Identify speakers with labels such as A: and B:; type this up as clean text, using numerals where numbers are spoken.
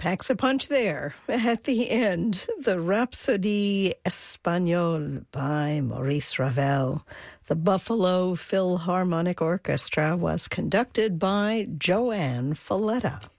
A: Packs a punch there at the end. The Rhapsodie Espagnole by Maurice Ravel. The Buffalo Philharmonic Orchestra was conducted by Joanne Falletta.